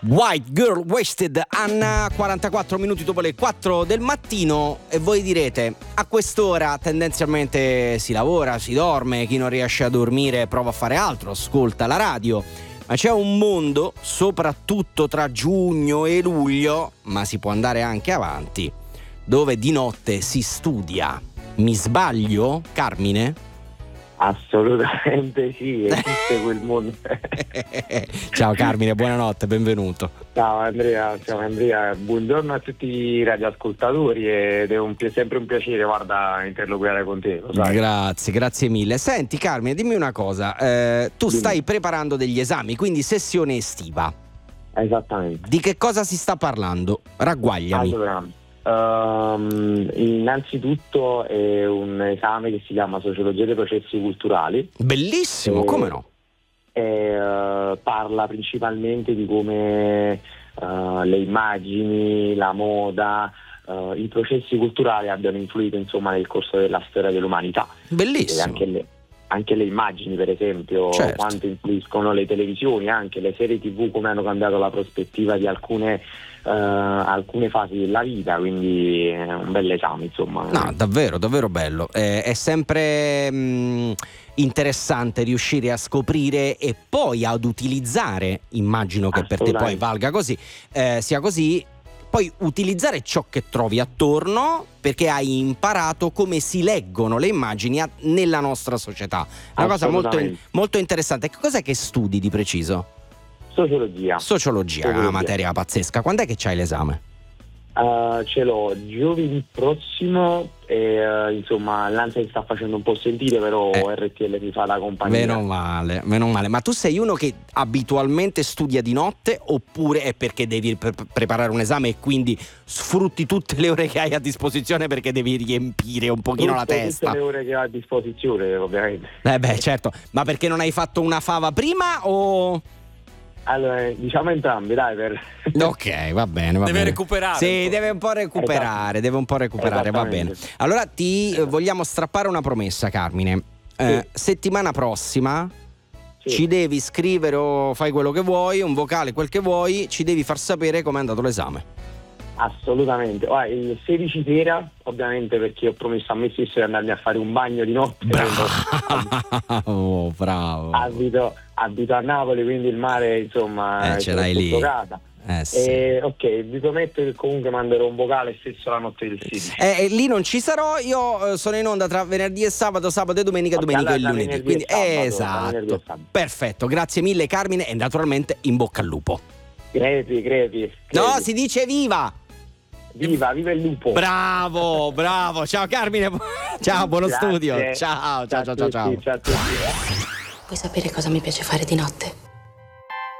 White Girl Wasted, Anna, 44 minuti dopo le 4 del mattino. E voi direte, a quest'ora tendenzialmente si lavora, si dorme, chi non riesce a dormire prova a fare altro, ascolta la radio. Ma c'è un mondo, soprattutto tra giugno e luglio, ma si può andare anche avanti, dove di notte si studia. Mi sbaglio, Carmine? Assolutamente sì, esiste quel mondo. Ciao Carmine, buonanotte, benvenuto. Ciao Andrea, buongiorno a tutti i radioascoltatori ed è sempre un piacere, guarda, interloquire con te, lo sai. Grazie mille. Senti Carmine, dimmi una cosa, tu stai preparando degli esami, quindi sessione estiva. Esattamente. Di che cosa si sta parlando? Ragguagliami. Allora, innanzitutto è un esame che si chiama Sociologia dei processi culturali. Bellissimo, come no? Parla principalmente di come le immagini, la moda, i processi culturali abbiano influito insomma nel corso della storia dell'umanità. Bellissimo. E anche le immagini, per esempio, certo, quanto influiscono le televisioni, anche le serie TV, come hanno cambiato la prospettiva di alcune fasi della vita, quindi è un bel esame, insomma. No, davvero bello. È sempre interessante riuscire a scoprire e poi ad utilizzare, immagino che per te poi valga così, sia così, poi utilizzare ciò che trovi attorno, perché hai imparato come si leggono le immagini nella nostra società. Una cosa molto interessante. Che cos'è che studi di preciso? Sociologia, è una materia pazzesca. Quando è che c'hai l'esame? Ce l'ho giovedì prossimo e insomma l'ansia si sta facendo un po' sentire, però RTL mi fa la compagnia. Meno male. Ma tu sei uno che abitualmente studia di notte, oppure è perché devi preparare un esame e quindi sfrutti tutte le ore che hai a disposizione perché devi riempire un pochino la testa? Tutte le ore che ho a disposizione, ovviamente. Certo. Ma perché non hai fatto una fava prima o... Allora, diciamo entrambi, dai, Ok, va bene. Deve recuperare. Sì, deve un po' recuperare, va bene. Allora ti vogliamo strappare una promessa, Carmine. Settimana prossima ci devi scrivere, o fai quello che vuoi, un vocale, quel che vuoi, ci devi far sapere com'è andato l'esame. Assolutamente. Il 16 sera, ovviamente, perché ho promesso a me stesso di andarmi a fare un bagno di notte. Bravo. Abito a Napoli, quindi il mare, insomma, ce l'hai lì. Casa. Sì. Ok, vi prometto che comunque manderò un vocale stesso la notte del 16. Lì non ci sarò, io sono in onda tra venerdì e sabato e domenica, domenica e lunedì. Quindi esatto. Perfetto, grazie mille Carmine e naturalmente in bocca al lupo. Crepi. No, si dice viva! Viva il lupo. Bravo. Ciao Carmine. Ciao, buono studio. Ciao. Ciao a tutti. Vuoi sapere cosa mi piace fare di notte?